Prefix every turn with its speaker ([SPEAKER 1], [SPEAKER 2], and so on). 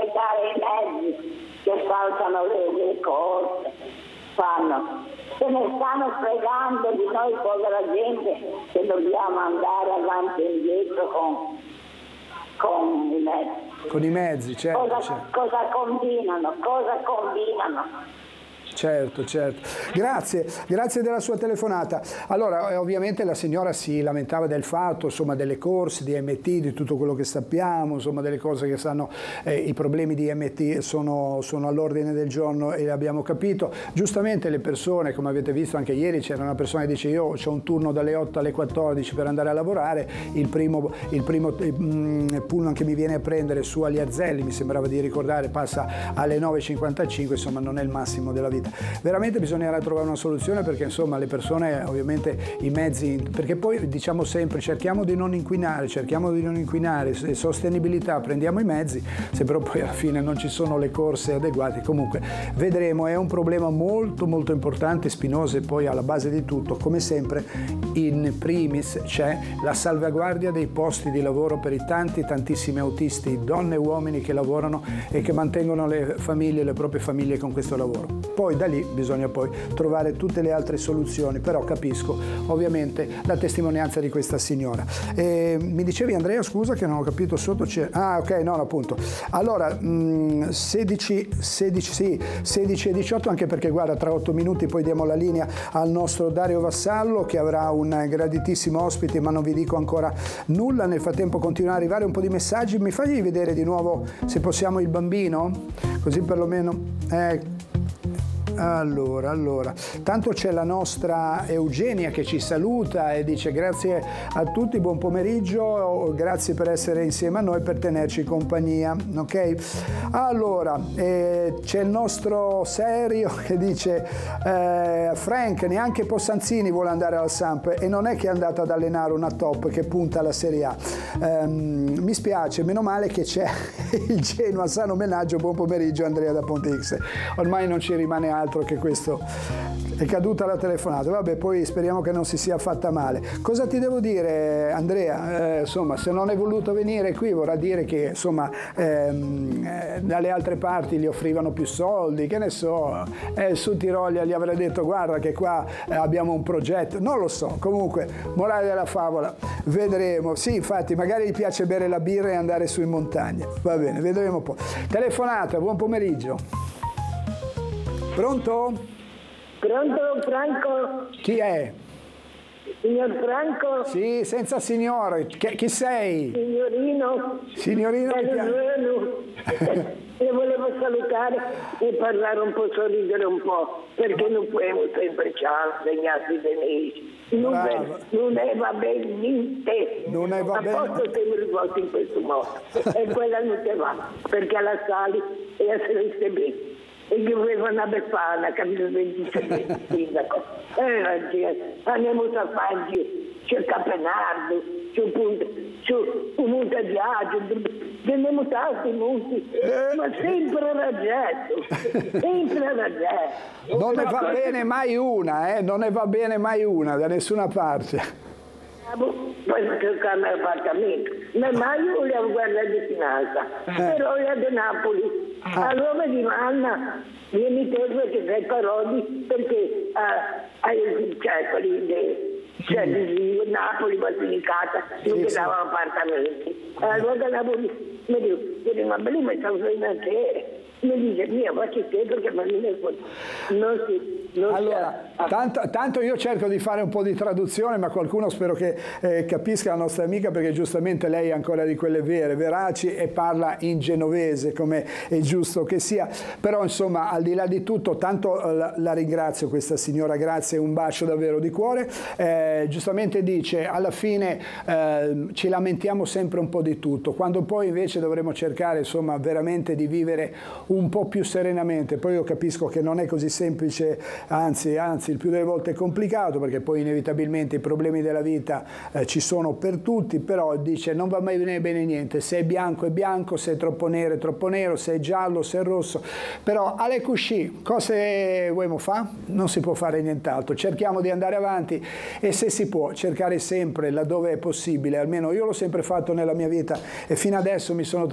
[SPEAKER 1] sprecare i mezzi che saltano le corse, se ne stanno fregando di noi povera gente che dobbiamo andare avanti e indietro con i mezzi.
[SPEAKER 2] Con i mezzi, certo.
[SPEAKER 1] Cosa combinano?
[SPEAKER 2] Certo. Grazie della sua telefonata. Allora, ovviamente la signora si lamentava del fatto, insomma, delle corse di MT, di tutto quello che sappiamo, insomma, delle cose che sanno, i problemi di MT sono all'ordine del giorno e l'abbiamo capito. Giustamente le persone, come avete visto anche ieri, c'era una persona che dice io ho un turno dalle 8 alle 14 per andare a lavorare, il primo pullman che mi viene a prendere su agli Arzelli, mi sembrava di ricordare, passa alle 9:55, insomma non è il massimo della vita. Veramente bisognerà trovare una soluzione, perché insomma le persone, ovviamente i mezzi, perché poi diciamo sempre cerchiamo di non inquinare, sostenibilità, prendiamo i mezzi, se però poi alla fine non ci sono le corse adeguate. Comunque vedremo, è un problema molto molto importante, spinoso, e poi alla base di tutto, come sempre, in primis c'è la salvaguardia dei posti di lavoro per i tantissimi autisti, donne e uomini che lavorano e che mantengono le proprie famiglie con questo lavoro. Poi da lì bisogna poi trovare tutte le altre soluzioni, però capisco ovviamente la testimonianza di questa signora. Mi dicevi, Andrea, scusa che non ho capito, sotto c'è... Ah, ok, no, appunto. Allora, 16 e 18, anche perché guarda, tra 8 minuti poi diamo la linea al nostro Dario Vassallo, che avrà un graditissimo ospite, ma non vi dico ancora nulla. Nel frattempo continuano ad arrivare un po' di messaggi. Mi fai vedere di nuovo, se possiamo, il bambino? Così perlomeno... Allora, tanto c'è la nostra Eugenia che ci saluta e dice grazie a tutti, buon pomeriggio, grazie per essere insieme a noi, per tenerci compagnia, ok? Allora, c'è il nostro Serio che dice Frank, neanche Possanzini vuole andare al Samp e non è che è andato ad allenare una top che punta alla Serie A. Mi spiace, meno male che c'è il Genoa, sano menaggio, buon pomeriggio Andrea da Ponte X. Ormai non ci rimane altro che questo. È caduta la telefonata, vabbè, poi speriamo che non si sia fatta male. Cosa ti devo dire, Andrea? Insomma, se non hai voluto venire qui vorrà dire che insomma dalle altre parti gli offrivano più soldi, che ne so, su Tiroglia gli avrei detto guarda che qua abbiamo un progetto, non lo so. Comunque, morale della favola, vedremo. Sì, infatti, magari gli piace bere la birra e andare su in montagna. Va bene, vedremo un po'. Telefonata, buon pomeriggio. Pronto?
[SPEAKER 1] Pronto, Franco?
[SPEAKER 2] Chi è?
[SPEAKER 1] Signor Franco?
[SPEAKER 2] Sì, senza signore. Chi sei?
[SPEAKER 1] Signorino? Le volevo salutare e parlare un po', sorridere un po', perché non possiamo sempre segnarsi dei nemici. Non è va bene niente.
[SPEAKER 2] Non è va bene.
[SPEAKER 1] A posto siamo rivolti in questo modo. E quella non si va, perché alla Sali e a Celeste B. E che voleva una befana, capito, 27 sindaco. Andiamo a Faggi, c'è il Capenardo, c'è un monte di Agio, andiamo tanti monti, ma sempre raggetto.
[SPEAKER 2] Non ne va bene mai una, non ne va bene mai una, da nessuna parte.
[SPEAKER 1] Poi cercare l'appartamento, ma mai io volevo guardare di finanza, però io di Napoli. Allora di Manna vieni te che sei parodi perché hai quelli di Napoli, Basilicata, non ti davano appartamenti. Allora Napoli mi dice, ma lì mi stavo finanziere. Mi dice, mia, faccio te perché non si
[SPEAKER 2] allora, tanto io cerco di fare un po' di traduzione, ma qualcuno spero che capisca, la nostra amica, perché giustamente lei è ancora di quelle veraci e parla in genovese, come è giusto che sia. Però insomma, al di là di tutto, tanto la ringrazio questa signora, grazie, un bacio davvero di cuore. Giustamente dice, alla fine ci lamentiamo sempre un po' di tutto, quando poi invece dovremmo cercare insomma veramente di vivere un po' più serenamente. Poi io capisco che non è così semplice, anzi il più delle volte è complicato, perché poi inevitabilmente i problemi della vita ci sono per tutti, però dice non va mai bene niente, se è bianco, se è troppo nero, se è giallo, se è rosso. Però alle cuscì, cose vogliamo fa? Non si può fare nient'altro, cerchiamo di andare avanti e se si può cercare sempre laddove è possibile, almeno io l'ho sempre fatto nella mia vita e fino adesso mi sono